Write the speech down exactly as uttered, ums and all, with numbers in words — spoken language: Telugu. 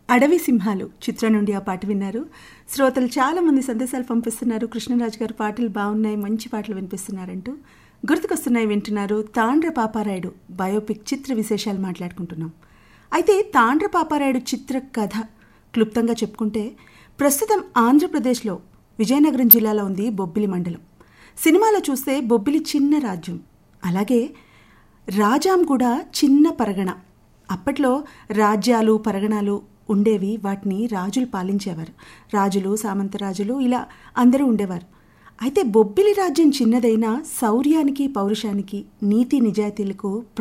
అడవి సింహాలు చిత్రం నుండి ఆ పాట విన్నారు. శ్రోతలు చాలా మంది సందేశాలు పంపిస్తున్నారు. కృష్ణరాజు గారు పాటలు బాగున్నాయి, మంచి పాటలు వినిపిస్తున్నారంటూ. గుర్తుకొస్తున్నాయి వింటున్నారు. తాండ్ర పాపారాయుడు బయోపిక్ చిత్ర విశేషాలు మాట్లాడుకుంటున్నాం. అయితే తాండ్ర పాపారాయుడు చిత్ర కథ క్లుప్తంగా చెప్పుకుంటే, ప్రస్తుతం ఆంధ్రప్రదేశ్లో విజయనగరం జిల్లాలో ఉంది బొబ్బిలి మండలం. సినిమాలో చూస్తే బొబ్బిలి చిన్న రాజ్యం, అలాగే రాజాం కూడా చిన్న పరగణ. అప్పట్లో రాజ్యాలు పరగణాలు ఉండేవి, వాటిని రాజులు పాలించేవారు. రాజులు, సామంతరాజులు ఇలా అందరూ ఉండేవారు. అయితే బొబ్బిలి రాజ్యం చిన్నదైనా శౌర్యానికి, పౌరుషానికి, నీతి నిజాయితీలకు